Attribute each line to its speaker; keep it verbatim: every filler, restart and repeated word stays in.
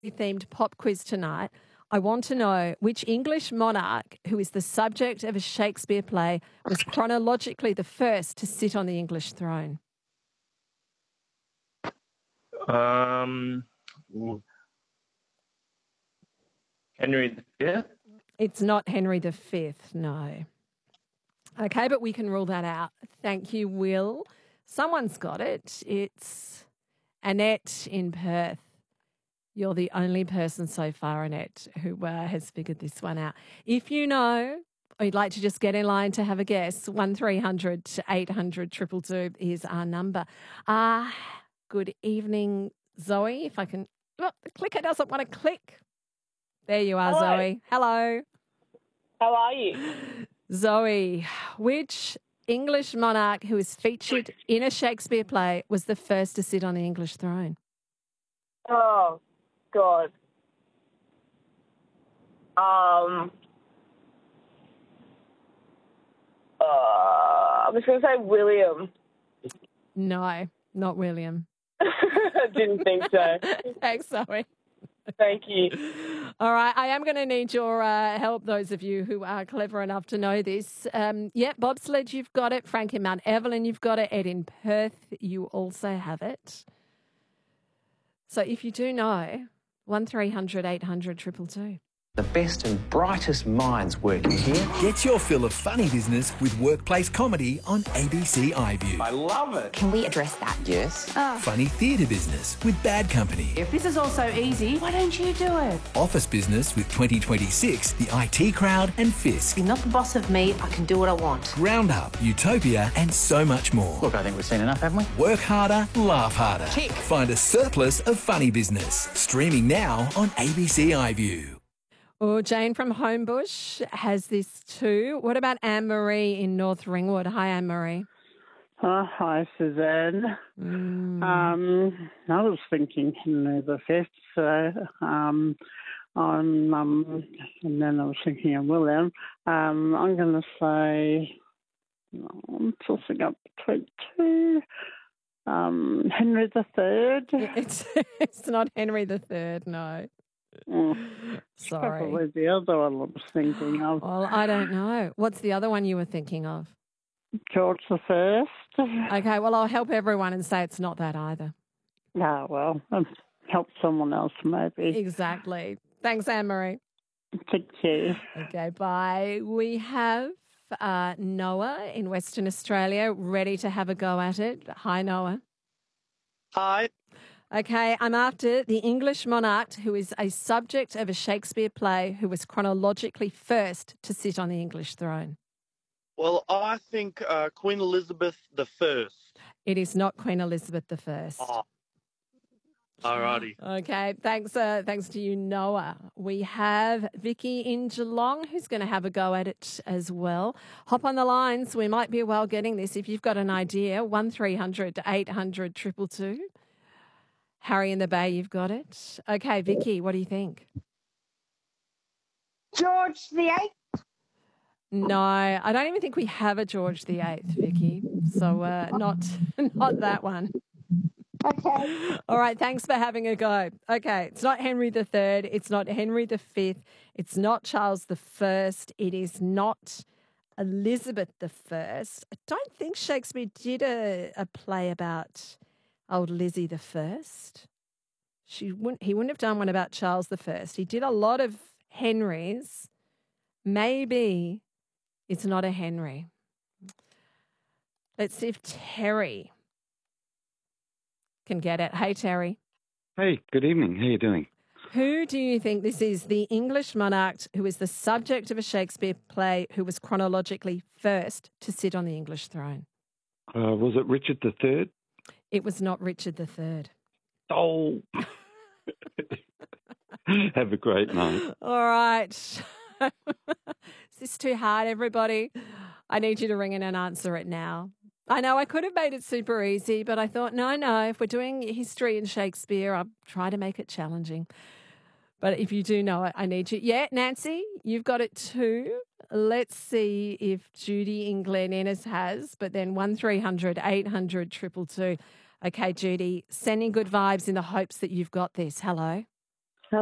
Speaker 1: themed pop quiz tonight. I want to know which English monarch who is the subject of a Shakespeare play was chronologically the first to sit on the English throne.
Speaker 2: Um, Henry the Fifth?
Speaker 1: It's not Henry the Fifth, no. Okay, but we can rule that out. Thank you, Will. Someone's got it. It's Annette in Perth. You're the only person so far, Annette, who uh, has figured this one out. If you know, or you'd like to just get in line to have a guess, one three hundred eight hundred two two two is our number. Ah, uh, good evening, Zoe. If I can, look, the clicker doesn't want to click. There you are,
Speaker 3: Hello.
Speaker 1: Zoe. Hello.
Speaker 3: How are you?
Speaker 1: Zoe, which English monarch who is featured in a Shakespeare play was the first to sit on the English throne?
Speaker 3: Oh, God. Um, uh, I was going to say William.
Speaker 1: No, not William.
Speaker 3: I didn't think so.
Speaker 1: Thanks, Zoe.
Speaker 3: Thank you.
Speaker 1: All right, I am going to need your uh, help, those of you who are clever enough to know this. Um, yeah, bobsled, you've got it. Frank in Mount Evelyn, you've got it. Ed in Perth, you also have it. So if you do know, one three hundred eight hundred two two two.
Speaker 4: The best and brightest minds working here.
Speaker 5: Get your fill of funny business with workplace comedy on A B C iView.
Speaker 4: I love it.
Speaker 6: Can we address that?
Speaker 4: Yes.
Speaker 6: Oh.
Speaker 5: Funny theatre business with Bad Company.
Speaker 6: If this is all so easy, why don't you do it?
Speaker 5: Office business with twenty twenty-six, the I T Crowd and Fisk.
Speaker 6: You're not the boss of me. I can do what I want.
Speaker 5: Roundup, Utopia and so much more.
Speaker 4: Look, I think we've seen enough, haven't we?
Speaker 5: Work harder, laugh harder.
Speaker 6: Tick.
Speaker 5: Find a surplus of funny business. Streaming now on A B C iView.
Speaker 1: Oh, Jane from Homebush has this too. What about Anne-Marie in North Ringwood? Hi, Anne-Marie.
Speaker 7: Oh, hi, Suzanne.
Speaker 1: Mm.
Speaker 7: Um, I was thinking Henry the Fifth, so um, I'm, um, and then I was thinking of William. Um, I'm going to say, I'm tossing up between two. Um, Henry the Third.
Speaker 1: It's, it's not Henry the Third, no.
Speaker 7: Oh,
Speaker 1: Sorry.
Speaker 7: Probably the other one I was thinking of.
Speaker 1: Well, I don't know. What's the other one you were thinking of?
Speaker 7: George the First.
Speaker 1: Okay, well, I'll help everyone and say it's not that either.
Speaker 7: Ah, well, I'll help someone else maybe.
Speaker 1: Exactly. Thanks, Anne-Marie.
Speaker 7: Thank you.
Speaker 1: Okay, bye. We have uh, Noah in Western Australia ready to have a go at it. Hi, Noah.
Speaker 8: Hi.
Speaker 1: Okay, I'm after the English monarch who is a subject of a Shakespeare play who was chronologically first to sit on the English throne.
Speaker 8: Well, I think uh, Queen Elizabeth the First.
Speaker 1: It is not Queen Elizabeth the First.
Speaker 8: Oh. Alrighty.
Speaker 1: Okay, thanks. Uh, thanks to you, Noah. We have Vicky in Geelong who's going to have a go at it as well. Hop on the lines. We might be well getting this. If you've got an idea, one three hundred eight hundred two two two. Harry in the Bay, you've got it. Okay, Vicky, what do you think?
Speaker 9: George the Eighth.
Speaker 1: No, I don't even think we have a George the Eighth, Vicky. So uh, not not that one.
Speaker 9: Okay.
Speaker 1: All right, thanks for having a go. Okay, it's not Henry the Third. It's not Henry the Fifth. It's not Charles the First. It is not Elizabeth the First. I don't think Shakespeare did a, a play about old Lizzie the First. She wouldn't. He wouldn't have done one about Charles the First. He did a lot of Henrys. Maybe it's not a Henry. Let's see if Terry can get it. Hey, Terry.
Speaker 10: Hey, good evening. How are you doing?
Speaker 1: Who do you think this is? The English monarch who is the subject of a Shakespeare play who was chronologically first to sit on the English throne?
Speaker 10: Uh, was it Richard the Third?
Speaker 1: It was not Richard the Third.
Speaker 10: Oh. Have a great night.
Speaker 1: All right. Is this too hard, everybody? I need you to ring in and answer it now. I know I could have made it super easy, but I thought, no, no, if we're doing history and Shakespeare, I'll try to make it challenging. But if you do know it, I need you. Yeah, Nancy, you've got it too. Let's see if Judy in Glen Innes has, but then one three hundred eight hundred two two two. Okay, Judy, sending good vibes in the hopes that you've got this. Hello.